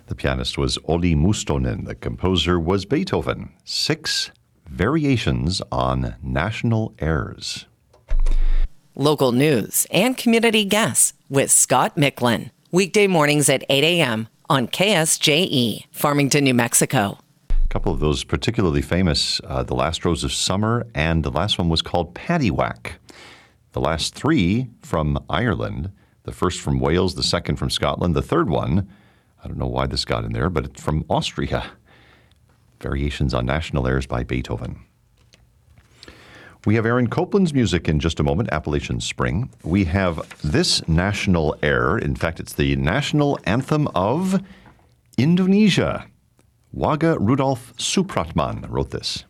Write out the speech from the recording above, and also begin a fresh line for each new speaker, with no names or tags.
The pianist was Olli Mustonen. The composer was Beethoven. 6 variations on national airs.
Local news and community guests with Scott Micklin. Weekday mornings at 8 a.m. on KSJE, Farmington, New Mexico.
A couple of those particularly famous, The Last Rose of Summer, and the last one was called Paddywhack. The last 3 from Ireland, the first from Wales, the second from Scotland, the third one, I don't know why this got in there, but it's from Austria. Variations on National Airs by Beethoven. We have Aaron Copland's music in just a moment, Appalachian Spring. We have this national air. In fact, it's the national anthem of Indonesia. Wage Rudolf Supratman wrote this.